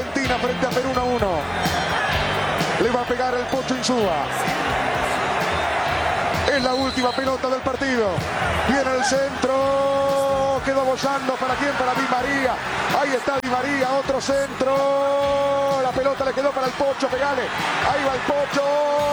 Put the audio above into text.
Argentina frente a Perú 1-1. Le va a pegar el Pocho Insúa. Es la última pelota del partido. Viene el centro. Quedó bollando. ¿Para quién? Para Di María. Ahí está Di María. Otro centro. La pelota le quedó para el Pocho. Pegale. Ahí va el Pocho.